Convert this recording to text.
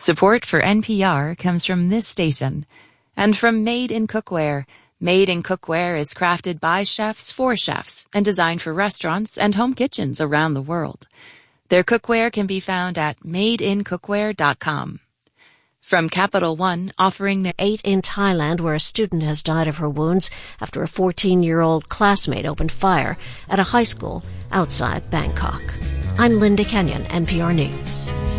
Support for NPR comes from this station and from Made in Cookware. Made in Cookware is crafted by chefs for chefs and designed for restaurants and home kitchens around the world. Their cookware can be found at madeincookware.com. From Capital One, offering their 8 in Thailand, where a student has died of her wounds after a 14-year-old classmate opened fire at a high school outside Bangkok. I'm Linda Kenyon, NPR News.